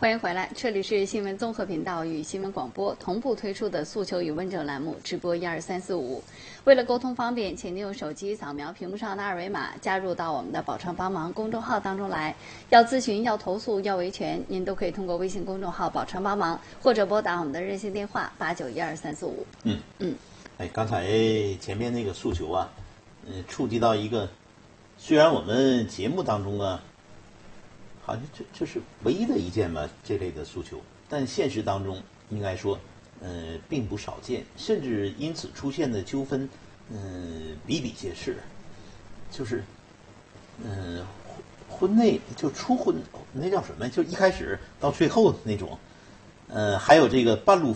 欢迎回来，这里是新闻综合频道与新闻广播同步推出的诉求与问诊栏目，直播12345。为了沟通方便，请您用手机扫描屏幕上的二维码，加入到我们的“宝昌帮忙”公众号当中来。要咨询、要投诉、要维权，您都可以通过微信公众号“宝昌帮忙”，或者拨打我们的热线电话8912-345。 刚才前面那个诉求啊，触及到一个，虽然我们节目当中啊，好像这是唯一的一件吧这类的诉求，但现实当中应该说，并不少见，甚至因此出现的纠纷，比比皆是。就是，婚内就初婚那叫什么？就一开始到最后那种，还有这个半路